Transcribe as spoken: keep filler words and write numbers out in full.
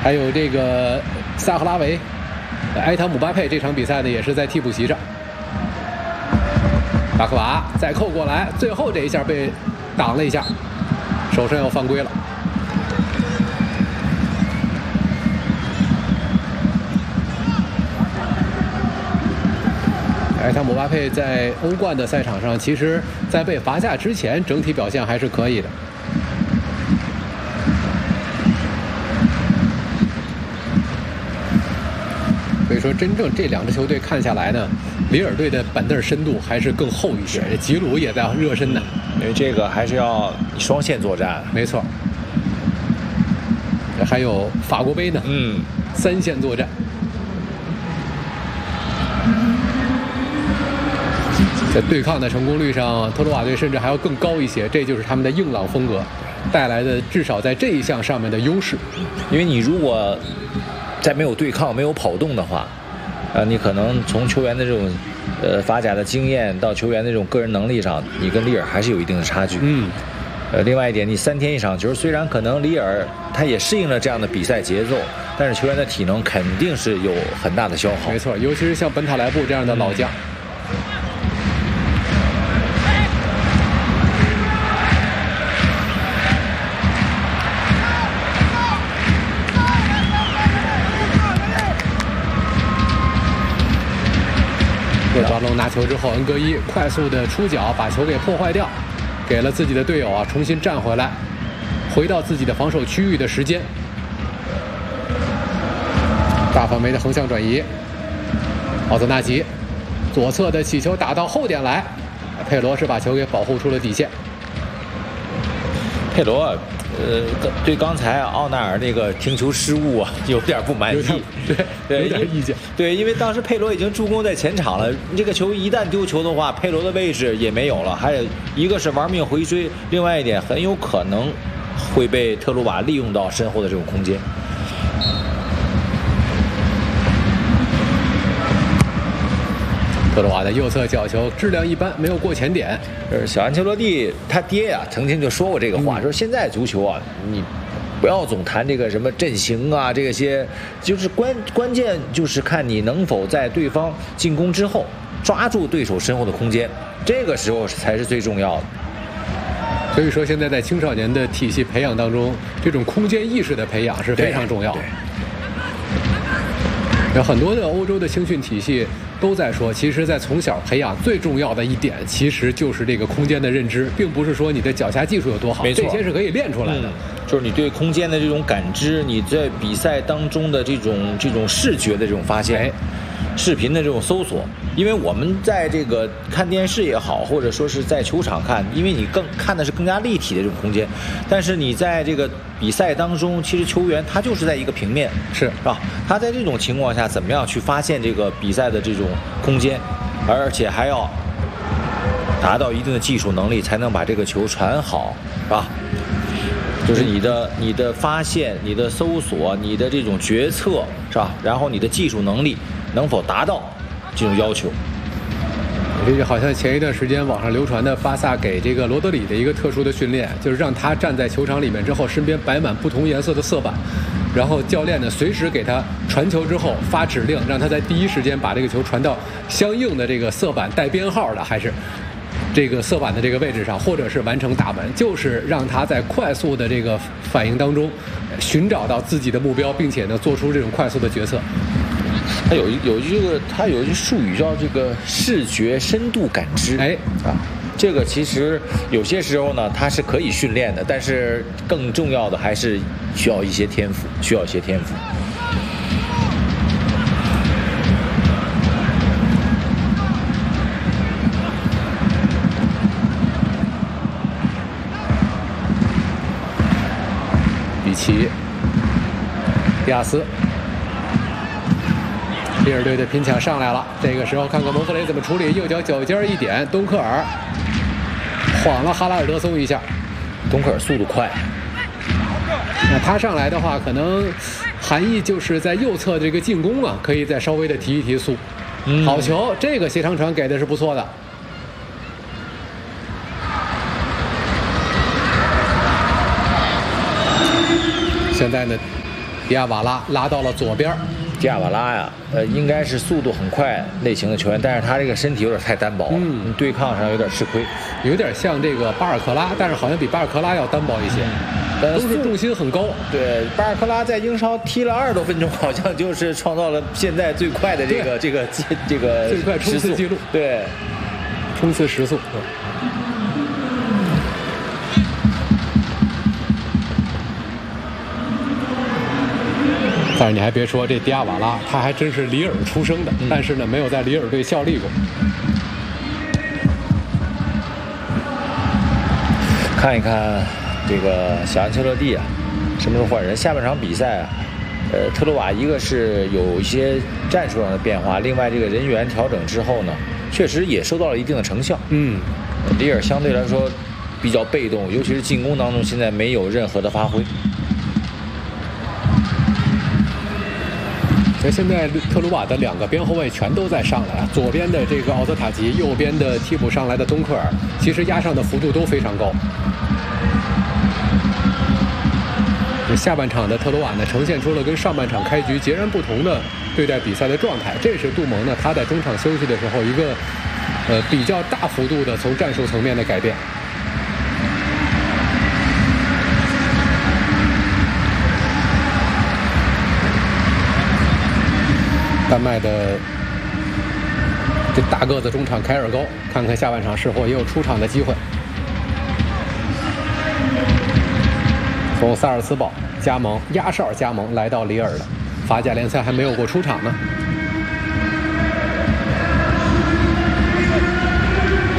还有这个萨赫拉维、埃唐姆巴佩这场比赛呢也是在替补席上。巴克瓦再扣过来，最后这一下被挡了一下，手上要犯规了。埃唐姆巴佩在欧冠的赛场上，其实在被罚下之前，整体表现还是可以的。所以说，真正这两支球队看下来呢，里尔队的板凳深度还是更厚一些。吉鲁也在热身呢， 因为这个还是要双线作战。 没错。还有法国杯呢， 嗯， 三线作战。在对抗的成功率上，特鲁瓦队甚至还要更高一些，这就是他们的硬朗风格带来的，至少在这一项上面的优势。 因为你如果在没有对抗、没有跑动的话，呃，你可能从球员的这种呃法甲的经验到球员的这种个人能力上，你跟里尔还是有一定的差距。 嗯。 呃，另外一点，你三天一场球，虽然可能里尔他也适应了这样的比赛节奏，但是球员的体能肯定是有很大的消耗。 没错，尤其是像本塔莱布这样的老将。嗯厄瓜隆拿球之后，恩格伊快速的出脚把球给破坏掉，给了自己的队友啊重新站回来，回到自己的防守区域的时间。大范围的横向转移，奥泽纳吉左侧的起球打到后点来，佩罗是把球给保护出了底线。 佩罗呃，对刚才奥纳尔那个停球失误啊，有点不满意， 对对，有点意见。 对，因为当时佩罗已经助攻在前场了，这个球一旦丢球的话，佩罗的位置也没有了。还有一个是玩命回追，另外一点很有可能会被特鲁瓦利用到身后的这种空间。 特鲁瓦的右侧角球质量一般，没有过前点。 呃，小安切洛蒂他爹呀、啊，曾经就说过这个话，嗯、说现在足球啊，你不要总谈这个什么阵型啊，这些就是关关键就是看你能否在对方进攻之后抓住对手身后的空间，这个时候才是最重要的。 所以说，现在在青少年的体系培养当中，这种空间意识的培养是非常重要的。有很多的欧洲的青训体系都在说，其实在从小培养最重要的一点，其实就是这个空间的认知，并不是说你的脚下技术有多好，这些是可以练出来的、嗯、 就是你对空间的这种感知，你在比赛当中的这种这种视觉的这种发现、哎、视频的这种搜索。因为我们在这个看电视也好，或者说是在球场看，因为你更看的是更加立体的这种空间，但是你在这个比赛当中，其实球员他就是在一个平面， 是吧？他在这种情况下怎么样去发现这个比赛的这种空间，而且还要达到一定的技术能力，才能把这个球传好，是吧？就是你的你的发现、你的搜索、你的这种决策，是吧？然后你的技术能力能否达到这种要求？ 这就好像前一段时间网上流传的巴萨给这个罗德里的一个特殊的训练，就是让他站在球场里面之后，身边摆满不同颜色的色板，然后教练呢随时给他传球之后发指令，让他在第一时间把这个球传到相应的这个色板带编号的还是这个色板的这个位置上，或者是完成打门，就是让他在快速的这个反应当中寻找到自己的目标，并且呢做出这种快速的决策。 它有有这个，它有一句术语叫这个视觉深度感知。 哎啊，这个其实有些时候呢，它是可以训练的，但是更重要的还是需要一些天赋，需要一些天赋。 比奇、迪亚斯。利尔队的拼抢上来了，这个时候看看蒙特雷怎么处理，右脚脚尖一点，东克尔晃了哈拉尔德松一下， 东克尔速度快， 那他上来的话，可能含义就是在右侧这个进攻啊，可以再稍微的提一提速。嗯、好球，这个斜长传给的是不错的。现在呢， 迪亚瓦拉拉到了左边。 迪亚瓦拉呀，呃，应该是速度很快类型的球员，但是他这个身体有点太单薄了，嗯，对抗上有点吃亏， 有点像这个巴尔克拉，但是好像比巴尔克拉要单薄一些，嗯、都是重心很高。 对，巴尔克拉在英超踢了二十多分钟，好像就是创造了现在最快的这个这个这个最快冲刺记录， 对， 冲刺时速。但是你还别说，这迪亚瓦拉他还真是里尔出生的，嗯、但是呢，没有在里尔队效力过。 看一看这个小安切洛蒂啊，什么时候换人？下半场比赛啊，呃，特鲁瓦一个是有一些战术上的变化，另外这个人员调整之后呢，确实也收到了一定的成效。 嗯， 里尔相对来说比较被动，尤其是进攻当中，现在没有任何的发挥。 所以现在特鲁瓦的两个边后卫全都在上来啊，左边的这个奥泽塔吉，右边的替补上来的东克尔，其实压上的幅度都非常高。下半场的特鲁瓦呢，呈现出了跟上半场开局截然不同的对待比赛的状态。这是杜蒙呢他在中场休息的时候一个呃比较大幅度的从战术层面的改变。丹麦的这大个子中场凯尔高，看看下半场是否也有出场的机会。从萨尔茨堡加盟压哨加盟来到里尔的，法甲联赛还没有过出场呢。